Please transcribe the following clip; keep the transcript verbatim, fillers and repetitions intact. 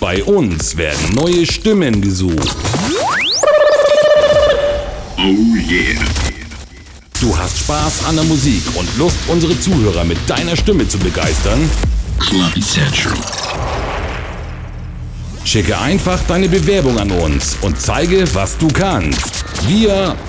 Bei uns werden neue Stimmen gesucht. Oh yeah. Du hast Spaß an der Musik und Lust, unsere Zuhörer mit deiner Stimme zu begeistern? Club Central. Schicke einfach deine Bewerbung an uns und zeige, was du kannst. Wir